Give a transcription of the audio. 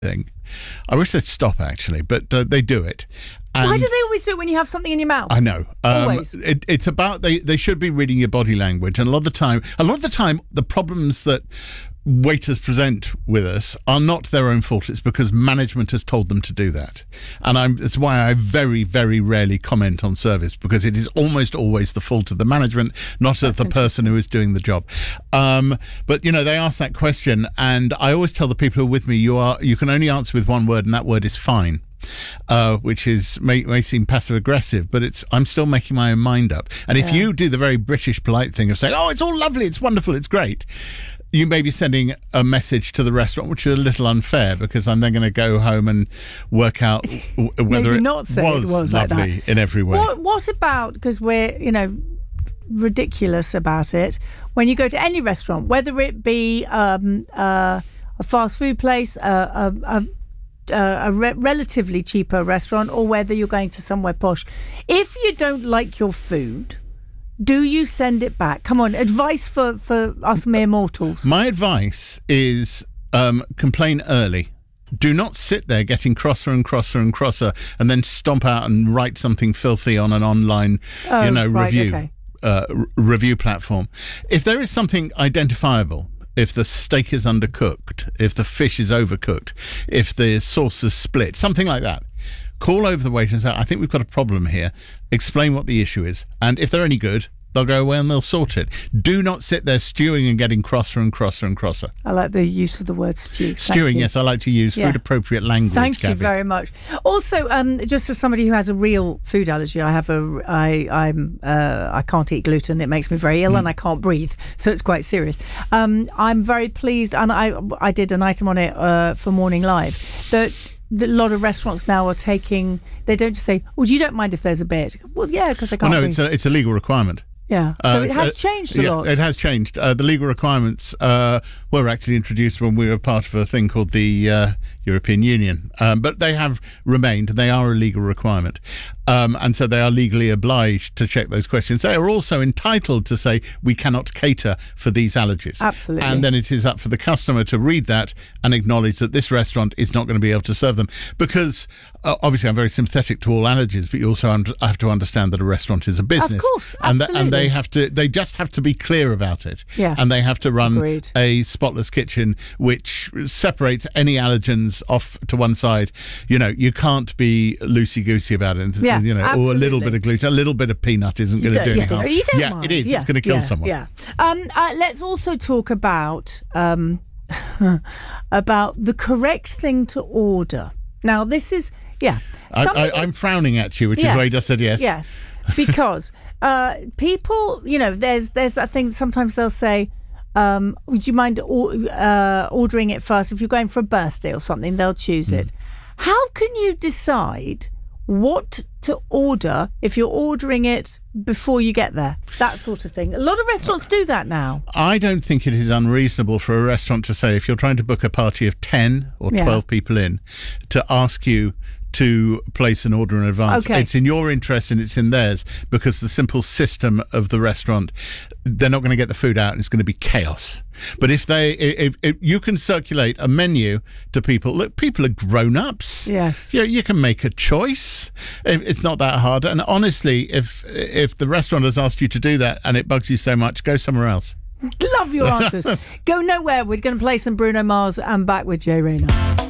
thing. I wish they'd stop, actually, but they do it. And why do they always do it when you have something in your mouth? I know. Always. It's about they should be reading your body language, and a lot of the time, the problems that waiters present with us are not their own fault. It's because management has told them to do that, and that's why I very, very rarely comment on service, because it is almost always the fault of the management, not of the person who is doing the job. But they ask that question, and I always tell the people who are with me, you can only answer with one word, and that word is fine. Which may seem passive aggressive, but I'm still making my own mind up. And if you do the very British polite thing of saying, "Oh, it's all lovely, it's wonderful, it's great," you may be sending a message to the restaurant which is a little unfair, because I'm then going to go home and work out whether it was lovely like in every way. What about, because we're ridiculous about it, when you go to any restaurant, whether it be a fast food place, a relatively cheaper restaurant, or whether you're going to somewhere posh, if you don't like your food, do you send it back? Come on, advice for us mere mortals. My advice is complain early. Do not sit there getting crosser and crosser and crosser and then stomp out and write something filthy on an online review platform. If there is something identifiable, if the steak is undercooked, if the fish is overcooked, if the sauce is split, something like that, call over the waiter and say, "I think we've got a problem here." Explain what the issue is. And if they're any good, they'll go away and they'll sort it. Do not sit there stewing and getting crosser and crosser and crosser. I like the use of the word stew. Stewing, yes, I like to use food-appropriate language. Thank you Gabby. very much. Also, just as somebody who has a real food allergy, I can't eat gluten. It makes me very ill and I can't breathe. So it's quite serious. I'm very pleased, and I did an item on it for Morning Live, that a lot of restaurants now are taking, they don't just say, "Well, you don't mind if there's a bit." Well, yeah, because I can't breathe. It's a legal requirement. Yeah, so it has changed a lot. It has changed. The legal requirements were actually introduced when we were part of a thing called the European Union, but they have remained. They are a legal requirement, and so they are legally obliged to check those questions. They are also entitled to say, "We cannot cater for these allergies." Absolutely. And then it is up for the customer to read that and acknowledge that this restaurant is not going to be able to serve them, because obviously I'm very sympathetic to all allergies, but you also have to understand that a restaurant is a business. Of course, absolutely. And they just have to be clear about it. Yeah. And they have to run Agreed. a spotless kitchen which separates any allergens off to one side. You can't be loosey-goosey about it. Yeah, or a little bit of gluten, a little bit of peanut isn't going to do any harm. You don't mind. It is. Yeah. It's going to kill someone. Yeah. Let's also talk about about the correct thing to order. Now, this is I'm frowning at you, which is why you just said yes. Yes, because people, there's that thing. Sometimes they'll say, "Would you mind ordering it first?" If you're going for a birthday or something, they'll choose it. How can you decide what to order if you're ordering it before you get there? That sort of thing. A lot of restaurants do that now. I don't think it is unreasonable for a restaurant to say, if you're trying to book a party of 10 or 12 people in, to ask you to place an order in advance. Okay. It's in your interest and it's in theirs, because the simple system of the restaurant, they're not going to get the food out and it's going to be chaos. But if you can circulate a menu to people, look, people are grown-ups. Yes. You can make a choice. It's not that hard. And honestly, if the restaurant has asked you to do that and it bugs you so much, go somewhere else. Love your answers. Go nowhere. We're going to play some Bruno Mars and back with Jay Rayner.